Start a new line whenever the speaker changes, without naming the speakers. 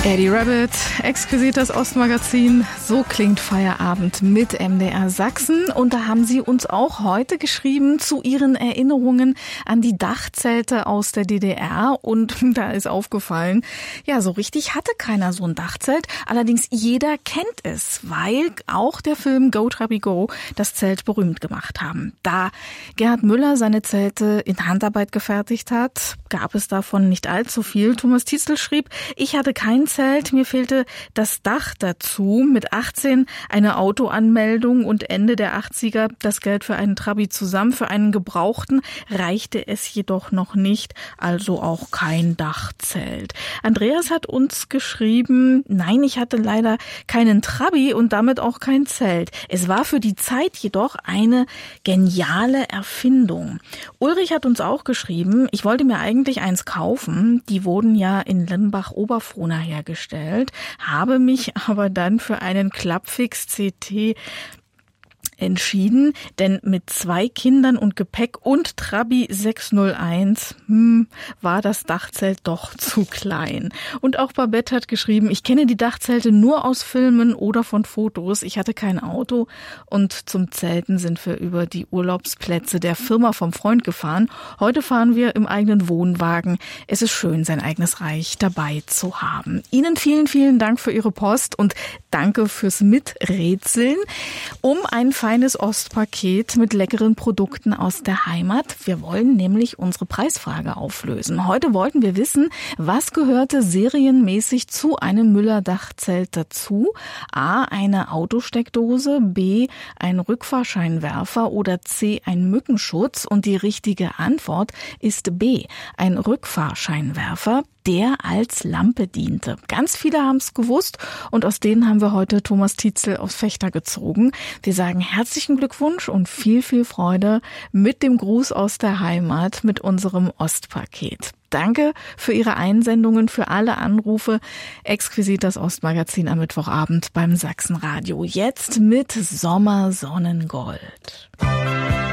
Eddie Rabbitt, exquisit das Ostmagazin. So klingt Feierabend mit MDR Sachsen. Und da haben Sie uns auch heute geschrieben zu Ihren Erinnerungen an die Dachzelte aus der DDR. Und da ist aufgefallen, ja, so richtig hatte keiner so ein Dachzelt. Allerdings jeder kennt es, weil auch der Film Go Trabi Go das Zelt berühmt gemacht haben. Da Gerhard Müller seine Zelte in Handarbeit gefertigt hat, gab es davon nicht allzu viel. Thomas Tietzel schrieb, ich hatte kein Zelt, mir fehlte das Dach dazu. Mit 18 eine Autoanmeldung und Ende der 80er das Geld für einen Trabi zusammen. Für einen Gebrauchten reichte es jedoch noch nicht, also auch kein Dachzelt. Andreas hat uns geschrieben, nein, ich hatte leider keinen Trabi und damit auch kein Zelt. Es war für die Zeit jedoch eine geniale Erfindung. Ulrich hat uns auch geschrieben, ich wollte mir eigentlich eins kaufen. Die wurden ja in Limbach-Oberfrohna hergestellt, habe mich aber dann für einen Klappfix CT entschieden, denn mit 2 Kindern und Gepäck und Trabi 601 war das Dachzelt doch zu klein. Und auch Babette hat geschrieben, ich kenne die Dachzelte nur aus Filmen oder von Fotos. Ich hatte kein Auto und zum Zelten sind wir über die Urlaubsplätze der Firma vom Freund gefahren. Heute fahren wir im eigenen Wohnwagen. Es ist schön, sein eigenes Reich dabei zu haben. Ihnen vielen, vielen Dank für Ihre Post und danke fürs Miträtseln. Um ein feines Ostpaket mit leckeren Produkten aus der Heimat. Wir wollen nämlich unsere Preisfrage auflösen. Heute wollten wir wissen, was gehörte serienmäßig zu einem Müller-Dachzelt dazu? A, eine Autosteckdose, B, ein Rückfahrscheinwerfer oder C, ein Mückenschutz? Und die richtige Antwort ist B, ein Rückfahrscheinwerfer, der als Lampe diente. Ganz viele haben es gewusst und aus denen haben wir heute Thomas Tietzel aus Vechta gezogen. Wir sagen herzlichen Glückwunsch und viel, viel Freude mit dem Gruß aus der Heimat, mit unserem Ostpaket. Danke für Ihre Einsendungen, für alle Anrufe. Exquisit das Ostmagazin am Mittwochabend beim Sachsenradio. Jetzt mit Sommersonnengold.